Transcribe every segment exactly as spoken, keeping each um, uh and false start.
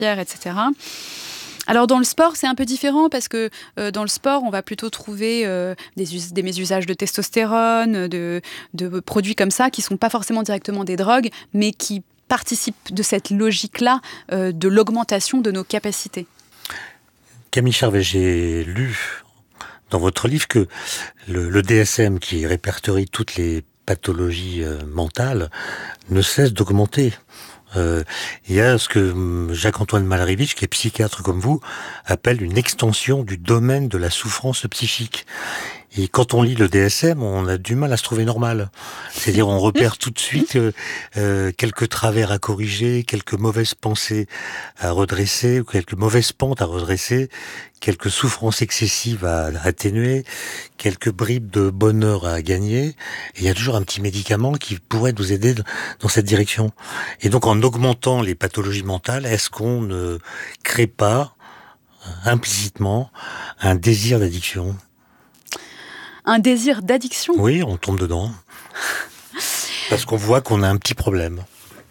et cetera. Alors dans le sport, c'est un peu différent parce que euh, dans le sport, on va plutôt trouver euh, des, us- des mésusages de testostérone, de, de produits comme ça qui ne sont pas forcément directement des drogues, mais qui participent de cette logique-là euh, de l'augmentation de nos capacités. Camille Charvet, j'ai lu dans votre livre que le, le D S M, qui répertorie toutes les pathologies euh, mentales, ne cesse d'augmenter. Euh, il y a ce que Jacques-Antoine Malrevitch, qui est psychiatre comme vous, appelle une extension du domaine de la souffrance psychique. Et quand on lit le D S M, on a du mal à se trouver normal. C'est-à-dire, on repère tout de suite euh, euh, quelques travers à corriger, quelques mauvaises pensées à redresser, ou quelques mauvaises pentes à redresser, quelques souffrances excessives à atténuer, quelques bribes de bonheur à gagner. Et il y a toujours un petit médicament qui pourrait nous aider dans cette direction. Et donc, en augmentant les pathologies mentales, est-ce qu'on ne crée pas implicitement un désir d'addiction ? Un désir d'addiction ? Oui, on tombe dedans. Parce qu'on voit qu'on a un petit problème.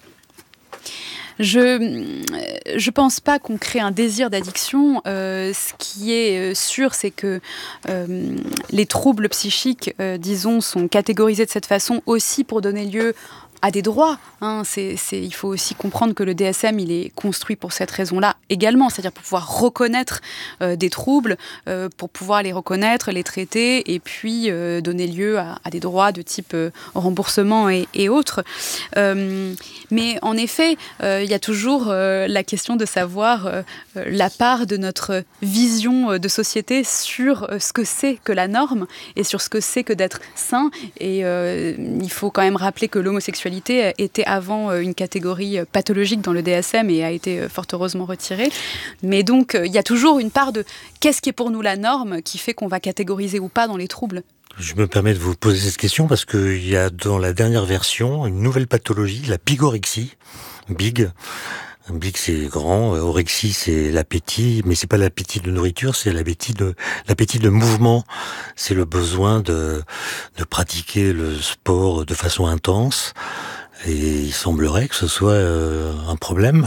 Je je pense pas qu'on crée un désir d'addiction. Euh, ce qui est sûr, c'est que euh, les troubles psychiques, euh, disons, sont catégorisés de cette façon aussi pour donner lieu à des droits. Hein. C'est, c'est, il faut aussi comprendre que le D S M, il est construit pour cette raison-là également, c'est-à-dire pour pouvoir reconnaître euh, des troubles, euh, pour pouvoir les reconnaître, les traiter, et puis euh, donner lieu à, à des droits de type euh, remboursement et, et autres. Euh, mais en effet, euh, il y a toujours euh, la question de savoir euh, la part de notre vision de société sur euh, ce que c'est que la norme et sur ce que c'est que d'être sain. Et euh, il faut quand même rappeler que l'homosexualité était avant une catégorie pathologique dans le D S M et a été fort heureusement retirée. Mais donc, il y a toujours une part de qu'est-ce qui est pour nous la norme qui fait qu'on va catégoriser ou pas dans les troubles. Je me permets de vous poser cette question parce qu'il y a dans la dernière version une nouvelle pathologie, la bigorexie. Big. Big, c'est grand. Orexie, c'est l'appétit. Mais c'est pas l'appétit de nourriture, c'est l'appétit de, l'appétit de mouvement. C'est le besoin de, de pratiquer le sport de façon intense. Et il semblerait que ce soit euh, un problème.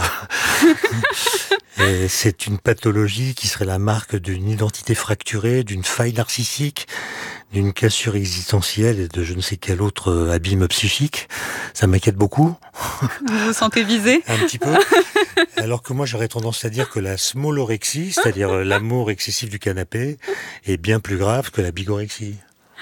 Et c'est une pathologie qui serait la marque d'une identité fracturée, d'une faille narcissique, d'une cassure existentielle et de je ne sais quel autre abîme psychique. Ça m'inquiète beaucoup. Vous vous sentez visé ? Un petit peu. Alors que moi, j'aurais tendance à dire que la smallorexie, c'est-à-dire l'amour excessif du canapé, est bien plus grave que la bigorexie.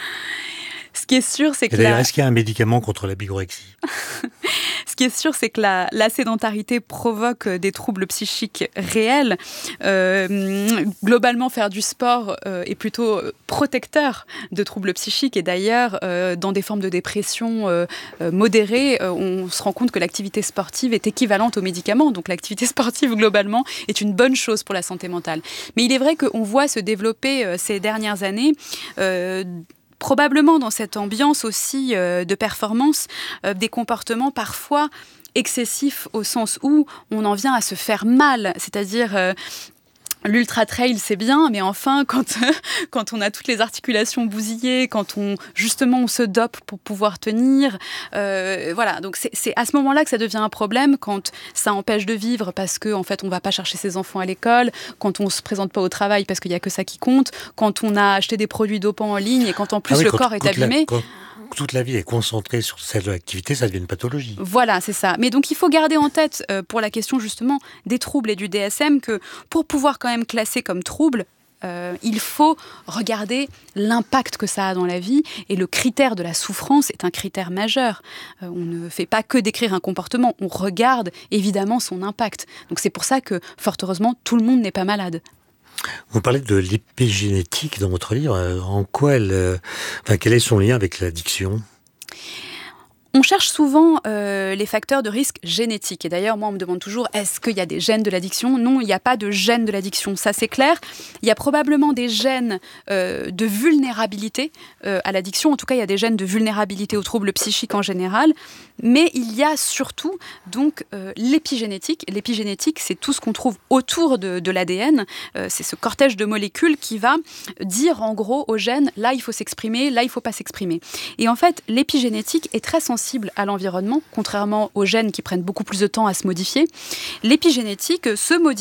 Ce qui est sûr, c'est que et d'ailleurs, la... est-ce qu'il y a un médicament contre la bigorexie ? Ce qui est sûr, c'est que la, la sédentarité provoque des troubles psychiques réels. Euh, globalement, faire du sport euh, est plutôt protecteur de troubles psychiques. Et d'ailleurs, euh, dans des formes de dépression euh, modérée, euh, on se rend compte que l'activité sportive est équivalente aux médicaments. Donc l'activité sportive, globalement, est une bonne chose pour la santé mentale. Mais il est vrai qu'on voit se développer euh, ces dernières années... Euh, probablement dans cette ambiance aussi euh, de performance, euh, des comportements parfois excessifs au sens où on en vient à se faire mal, c'est-à-dire... Euh, L'ultra trail, c'est bien, mais enfin, quand, quand on a toutes les articulations bousillées, quand on, justement, on se dope pour pouvoir tenir, euh, voilà. Donc, c'est, c'est à ce moment-là que ça devient un problème, quand ça empêche de vivre parce qu'en en fait, on ne va pas chercher ses enfants à l'école, quand on ne se présente pas au travail parce qu'il n'y a que ça qui compte, quand on a acheté des produits dopants en ligne et quand en plus ah oui, le quand, corps est abîmé. La, quand... toute la vie est concentrée sur cette activité, ça devient une pathologie. Voilà, c'est ça. Mais donc, il faut garder en tête, euh, pour la question justement des troubles et du D S M, que pour pouvoir quand même classer comme trouble, euh, il faut regarder l'impact que ça a dans la vie. Et le critère de la souffrance est un critère majeur. Euh, on ne fait pas que décrire un comportement, on regarde évidemment son impact. Donc, c'est pour ça que, fort heureusement, tout le monde n'est pas malade. Vous parlez de l'épigénétique dans votre livre. En quoi elle, euh, enfin, quel est son lien avec l'addiction ? On cherche souvent euh, les facteurs de risque génétiques. Et d'ailleurs, moi, on me demande toujours, est-ce qu'il y a des gènes de l'addiction ? Non, il n'y a pas de gènes de l'addiction. Ça, c'est clair. Il y a probablement des gènes euh, de vulnérabilité euh, à l'addiction. En tout cas, il y a des gènes de vulnérabilité aux troubles psychiques en général. Mais il y a surtout donc euh, l'épigénétique. L'épigénétique, c'est tout ce qu'on trouve autour de, de l'A D N. Euh, c'est ce cortège de molécules qui va dire, en gros, aux gènes, là, il faut s'exprimer, là, il ne faut pas s'exprimer. Et en fait, l'épigénétique est très sensible sensible à l'environnement, contrairement aux gènes qui prennent beaucoup plus de temps à se modifier. L'épigénétique se modifie